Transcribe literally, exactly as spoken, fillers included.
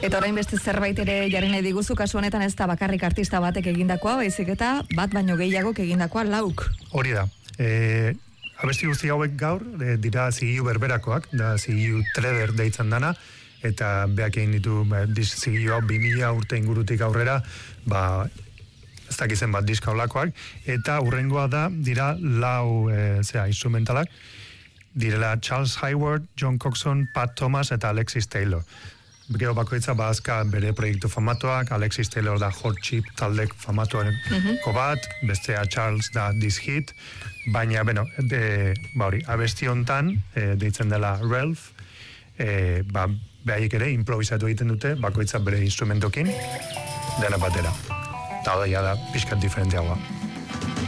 Eta orain beste zerbait ere jarri nahi diguzu, kasu honetan ez da bakarrik artista batek egindakoa, baizik eta bat baino gehiagok egindakoa lauk. Hori da. E, abesti guzti hauek gaur, e, dira zigilu berberakoak, da zigilu trader deitzen dana, eta beak egin ditu ba, zigilu hau bi mila urte ingurutik aurrera, ba, ez dakizen bat diska olakoak, eta hurrengoa da, dira lau e, zera, instrumentalak, direla Charles Hayward, John Coxon, Pat Thomas eta Alexis Taylor. Gero bakoitza bazka bere proiektu famatuak, Alexis Taylor da Hot Chip taldek famatuaren mm-hmm. bat, bestea Charles da This Hit, baina, bueno, de, ba hori, abesti hontan, e, deitzen dela Ralph, e, ba, behaiek ere improvisatu egiten dute, bakoitza bere instrumentokin, dena batera. Eta da, da, pixkat diferenteagoa.